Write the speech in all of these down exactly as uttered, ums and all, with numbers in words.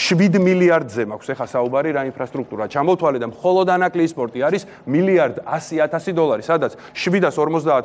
შვიდ მილიარდზე მაქვს ეხა საუბარი რა ინფრასტრუქტურა ჩამოვთვალე და მხოლოდ ანაკლიის პორტი არის მილიარდ ასი ათასი დოლარი, სადაც შვიდას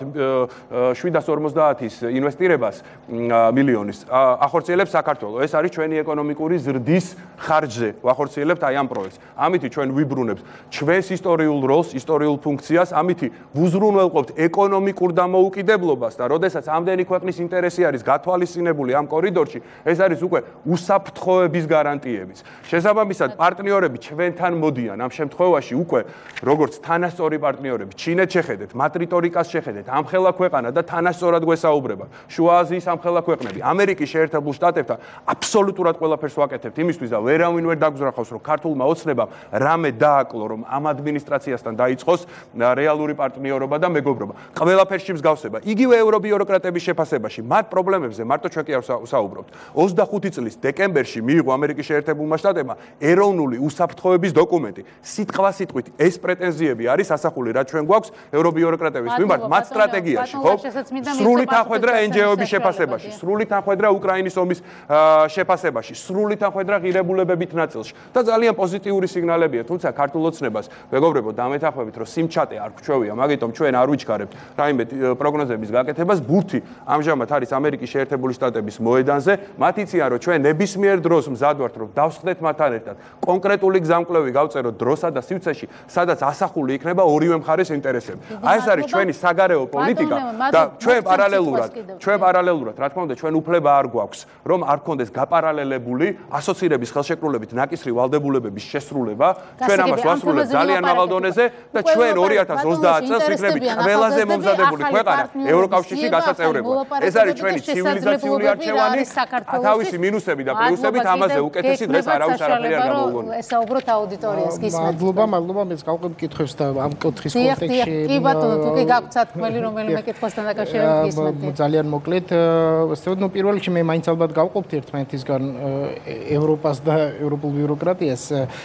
ორმოცდაათის ინვესტირებას მილიონის ახორციელებს საქართველოს. ეს არის ჩვენი ეკონომიკური ზრდის ხარჯზე ვახორციელებთ აი ამ პროექტს. ამით ჩვენ ვიბრუნებთ ჩვენს ისტორიულ როლს, ისტორიულ ფუნქციას, ამით ვუზრუნველყოფთ ეკონომიკურ დამოუკიდებლობას და როდესაც ამდენი ქვეყნის ინტერესი არის გათვალისწინებული ამ კორიდორში, ეს არის უკვე უსაფრთხოების გარანტიებიც. შესაბამისად, პარტნიორები ჩვენთან მოდიან ამ შემთხვევაში უკვე როგორც თანასწორი პარტნიორები, ჩინეთს შეხედეთ, მატრიტორიკას შეხედეთ, ამხელა ქვეყანა და თანასწორად გვესაუბრება. შუა აზიის ამხელა ქვეყნები, ამერიკის შეერთებულ შტატებთან აბსოლუტურად ყველაფერს ვაკეთებთ იმისთვის და ვერავინ ვერ დაგზრახავს, რომ ქართულმა ოცნებამ რამე დააკლო, რომ ამ ადმინისტრაციასთან დაიწყოს რეალური პარტნიორობა და მეგობრობა. ყველაფერში მსგავსება. იგივე ევრობიუროკრატების შეფასებაში, მათ პრობლემებზე მარტო ჩვენ კი არ ვსაუბრობთ. ოცდახუთი წლის დეკემბერში მიიღო ამერიკის შეერთებულმა შტატებმა ეროვნული უსაფრთხოების დოკუმენტი. სიტყვა სიტყვით ეს პრეტენზიები არის ასახული, რაც ჩვენ გვაქვს ევრობიუროკრატების მიმართ მათ სტრატეგიაში, ხო? სრული თანხმედრა εν ჯი ო-ების შეფასებაში, სრული თანხმედრა უკრაინის ომის შეფასებაში, სრული თანხმედრა ღირებულებებით ნაწილში და ძალიან პოზიტიური სიგნალებია, თუმცა ქართულ ოცნებას მეგობრებო დამეთანხმებით, რომ სიმჩატე არ გვჩვევია, მაგიტომ ჩვენ არ ვიჩქარებთ რაიმე პროგნოზების გაკეთებას. ბურთი ამჟამად არის ამერიკის შეერთებული შტატების მოედანზე. მათ იციან, რომ ჩვენ ნებისმიერ დროს მზად ვართ, რომ დავსხდეთ მათთან ერთად კონკრეტული გზამკვლევი გავწეროთ დროსა და სივრცეში, სადაც ასახული იქნება ორივე მხარეს ინტერესები. აი ეს არის ჩვენი საგარეო პოლიტიკა და ჩვენ პარალელურად, ჩვენ პარალელურად, რა თქმა უნდა, ჩვენ უფლება არ გვაქვს, რომ არ გქონდეს გაპარალელებული ასოცირების ხელშეკრულებით ნაკისრი ვალდებულებების შესრულება. ჩვენ ამას ვასრულებთ ძალიან მაღალ დონეზე და ჩვენ ორი ათას ოცდაათ წელს ვიქნებით ყველაზე მომზადებული ქვეყანა ევროკავშირში გასაწევრებლად. ეს არის ჩვენი ცივილიზაციური არჩევანი, თავისი მინუსები და პლუსებით ამაზე უკეთესი დღეს არავის არაფერი არ გამოუგონა. ესაუბროთ აუდიტორიას, გისმენთ. მადლობა, მადლობა, მეც გავყევ კითხვებს და ამ კითხვის კონტექსტში. კი ბატონო, თუ კი გაქვთ სათქმელი რომელიმე კითხვასთან დაკავშირებით გისმენთ. ძალიან მოკლედ, ასე რომ პირველ რიგში მე მაინც ალბათ გავყოფთ ერთმანეთისგან ევროპას და ევროპულ ბიუროკრატიას.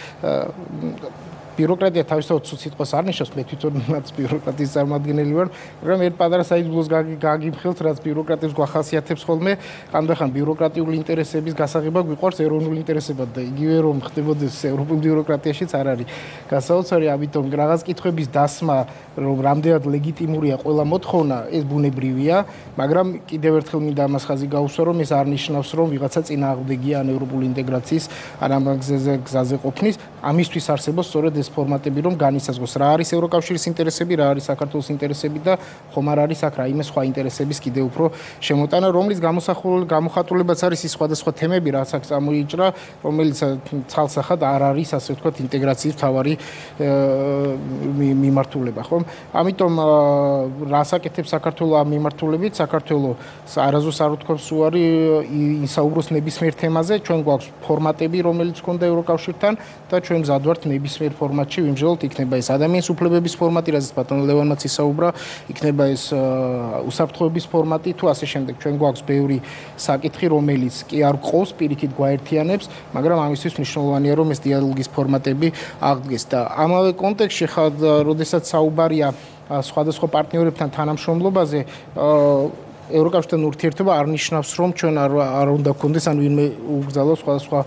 ბიუროკრატია თავისთავად სიტყვას არ ნიშნავს, მე თვითონაც ბიუროკრატიის წარმომადგენელი ვარ, მაგრამ ერთ პატარა საიდუმლოს გაგიმხილთ, რაც ბიუროკრატებს გვახასიათებს ხოლმე, ხანდახან ბიუროკრატიული ინტერესების გასაღება გვიყვარს ეროვნულ ინტერესებად და იგივე რომ ხდებოდეს ევროპულ ბიუროკრატიაშიც არ არის გასაოცარი, ამიტომ რაღაც კითხვების დასმა, რომ რამდენად ლეგიტიმურია ყველა მოთხოვნა, ეს ბუნებრივია, მაგრამ კიდევ ერთხელ მინდა ამას ხაზი გაუსვა, რომ ეს არ ნიშნავს, რომ ვიღაცა წინააღმდეგია ან ევროპული ინტეგრაციის ან ამ გზაზე ყოფნის, ამისთვის არსებობს სწორედ ეს ფორმატები, რომ განისაზღვროს რა არის ევროკავშირის ინტერესები, რა არის საქართველოს ინტერესები და ხომ არ არის აქ რაიმე სხვა ინტერესების კიდევ უფრო შემოტანა, რომლის გამოხატულებაც არის ის სხვადასხვა თემები, რაც აქ წამოიჭრა, რომელიც ცალსახად არ არის, ასე ვთქვათ, ინტეგრაციის მთავარი მიმართულება, ხო? ამიტომ რას აკეთებს საქართველოს ამ მიმართულებით? საქართველოს არაზუსტ არ ვთქვამს უარი ისაუბროს ნებისმიერ თემაზე, ჩვენ გვაქვს ფორმატები, რომელიც ჰქონდა ევროკავშირთან და ჩვენ მზად ვართ ნებისმიერ ფორმატში ვიმსჯელოთ, იქნება ეს ადამიანის უფლებების ფორმატი, რაზეც ბატონ ლევანმაც ისაუბრა, იქნება ეს უსაფრთხოების ფორმატი თუ ასე შემდეგ. ჩვენ გვაქვს ბევრი საკითხი, რომელიც კი არ გყავს, პირიქით გვაერთიანებს, მაგრამ ამისთვის მნიშვნელოვანია, რომ ეს დიალოგის ფორმატები აღდგეს და ამავე კონტექსტში ხა, როდესაც საუბარია სხვადასხვა პარტნიორებთან თანამშრომლობაზე, ევროკავშირთან ურთიერთობა არ ნიშნავს, რომ ჩვენ არ უნდა გქონდეს ან ვინმე უგზავნოს სხვადასხვა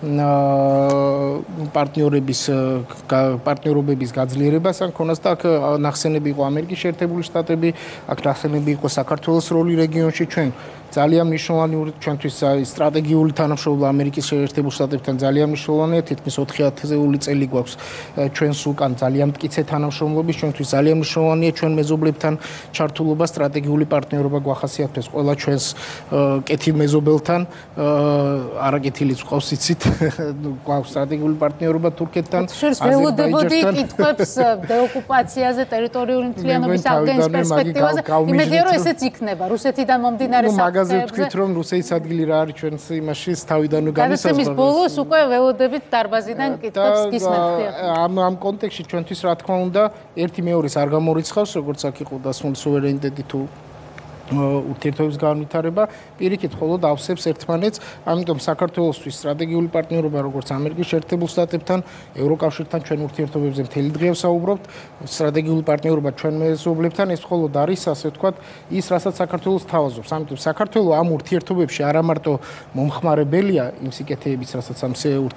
პარტნიორების პარტნიორობების გაძლიერებას ან ქონას და აქ ნახსენები იყო ამერიკის შეერთებული შტატები, აქ ნახსენები იყო საქართველოს როლი რეგიონში, ჩვენ ძალიან მნიშვნელოვანი ჩვენთვის სტრატეგიული თანამშრომლობა ამერიკის შეერთებულ შტატებთან ძალიან მნიშვნელოვანია, თითქმის ოთხი ათეული წელი გვაქვს ჩვენს უკან ძალიან მტკიცე თანამშრომლობის, ჩვენთვის ძალიან მნიშვნელოვანია ჩვენ მეზობლებთან ჩართულობა, სტრატეგიული პარტნიორობა გვახასიათებს ყველა ჩვენს კეთილ მეზობელთან, არაკეთილიც ყავს იცით, გვაქვს სტრატეგიული პარტნიორობა თურქეთთან, აზერბაიჯანთან. კითხვებს დეოკუპაციაზე, ტერიტორიული მთლიანობის აღდგენის პერსპექტივაზე, იმედია რომ ესეც იქნება რუსეთიდან მომდინარე მაგაზე ვთქვით, რომ რუსეთის ადგილი რა არის ჩვენს იმაში თავიდანვე განისაზღვრა. გადაცემის ბოლოს უკვე ველოდებით დარბაზიდან კითხვებს გისმენთ. ამ ამ კონტექსტში ჩვენთვის რა თქმა უნდა, ერთი მეორეს არ გამორიცხავს, როგორც აქ იყო დასმული სუვერენიტეტი თუ ურთიერთობების განვითარება, პირიქით მხოლოდ ავსებს ერთმანეთს, ამიტომ საქართველოსთვის სტრატეგიული პარტნიორობა, როგორც ამერიკის შეერთებულ შტატებთან, ევროკავშირთან ჩვენ ურთიერთობებზე მთელი დღე ვსაუბრობთ, სტრატეგიული პარტნიორობა ჩვენ მეზობლებთან, ეს მხოლოდ არის, ასე ვთქვათ, ის, რასაც საქართველოს თავაზობს. ამიტომ საქართველოს ამ ურთიერთობებში არა მარტო მომხმარებელია იმ სიკეთეების, რასაც ამ